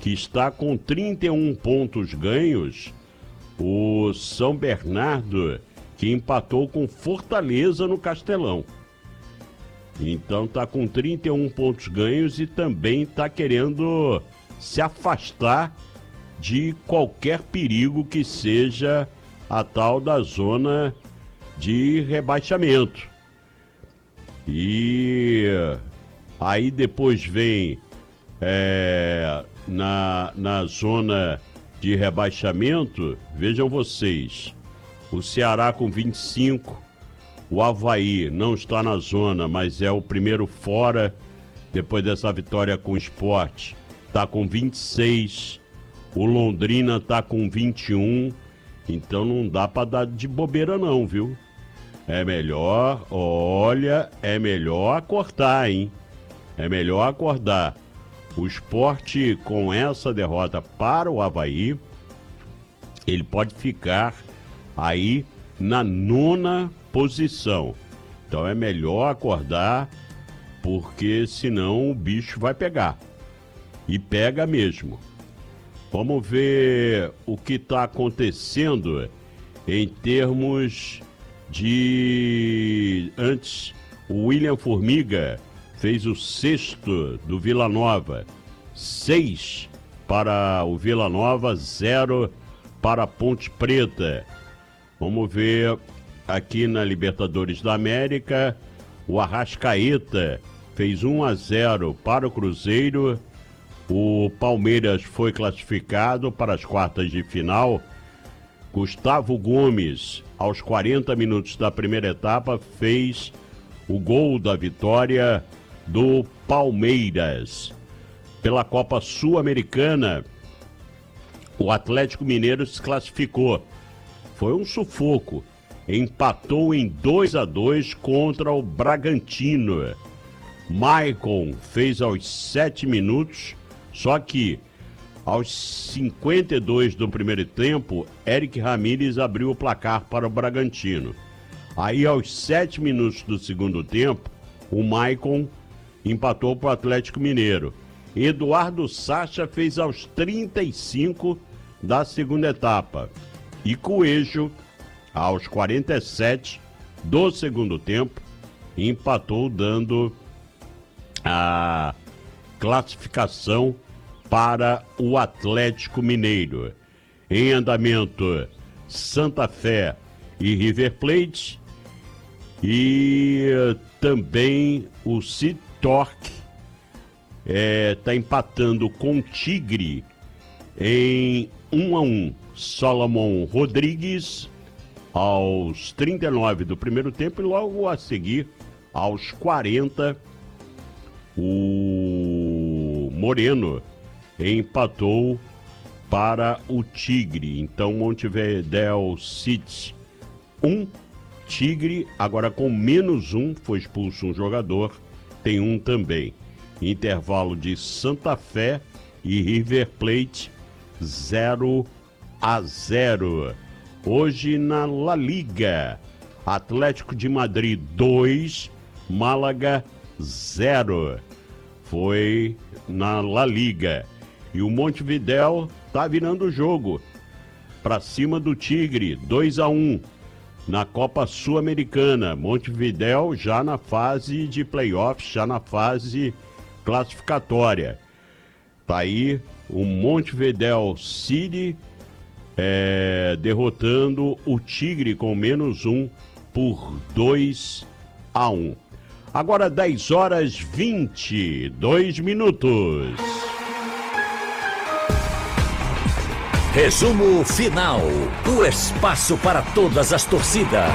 que está com 31 pontos ganhos, o São Bernardo, que empatou com Fortaleza no Castelão. Então está com 31 pontos ganhos e também está querendo se afastar de qualquer perigo que seja a tal da zona de rebaixamento. E aí depois vem na zona de rebaixamento, vejam vocês, o Ceará com 25, o Avaí não está na zona, mas é o primeiro fora, depois dessa vitória com o Sport, está com 26, o Londrina está com 21, então não dá para dar de bobeira não, viu? É melhor acordar, hein? É melhor acordar. O Sport, com essa derrota para o Avaí, ele pode ficar aí na 9ª posição. Então é melhor acordar, porque senão o bicho vai pegar. E pega mesmo. Vamos ver o que está acontecendo em termos de... Antes, o William Formiga fez o 6º do Vila Nova. 6 para o Vila Nova, 0 para a Ponte Preta. Vamos ver aqui na Libertadores da América, o Arrascaeta fez 1-0 para o Cruzeiro. O Palmeiras foi classificado para as quartas de final. Gustavo Gomes, aos 40 minutos da primeira etapa, fez o gol da vitória do Palmeiras. Pela Copa Sul-Americana, o Atlético Mineiro se classificou. Foi um sufoco. Empatou em 2-2 contra o Bragantino. Maicon fez aos 7 minutos, só que aos 52 do primeiro tempo, Eric Ramírez abriu o placar para o Bragantino. Aí aos 7 minutos do segundo tempo, o Maicon empatou para o Atlético Mineiro. Eduardo Sacha fez aos 35 da segunda etapa. E Coelho, aos 47 do segundo tempo, empatou, dando a classificação para o Atlético Mineiro. Em andamento, Santa Fé e River Plate. E também o Citorque está empatando com o Tigre em 1-1. Salomão Rodrigues aos 39 do primeiro tempo e logo a seguir, aos 40, o Moreno empatou para o Tigre. Então, Montevidéu City 1, Tigre agora com -1, foi expulso um jogador, tem 1 também. Intervalo de Santa Fé e River Plate 0-0. Hoje na La Liga, Atlético de Madrid 2, Málaga 0. Foi na La Liga. E o Montevidéu tá virando o jogo para cima do Tigre, 2-1 na Copa Sul-Americana. Montevidéu já na fase de playoffs, já na fase classificatória. Tá aí o Montevidéu City derrotando o Tigre com -1 por 2-1. Agora 10h22. Resumo final. O espaço para todas as torcidas.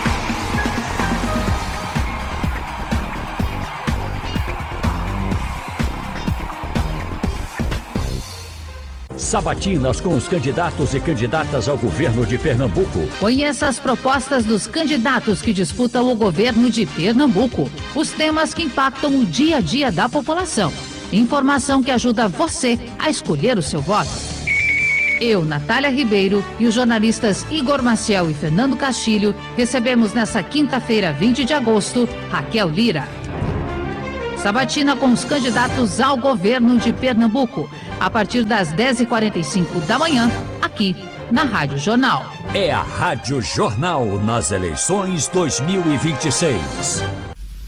Sabatinas com os candidatos e candidatas ao governo de Pernambuco. Conheça as propostas dos candidatos que disputam o governo de Pernambuco. Os temas que impactam o dia a dia da população. Informação que ajuda você a escolher o seu voto. Eu, Natália Ribeiro, e os jornalistas Igor Maciel e Fernando Castilho recebemos nesta quinta-feira, 20 de agosto, Raquel Lira. Sabatina com os candidatos ao governo de Pernambuco. a partir das 10h45 da manhã, aqui na Rádio Jornal. É a Rádio Jornal nas eleições 2026.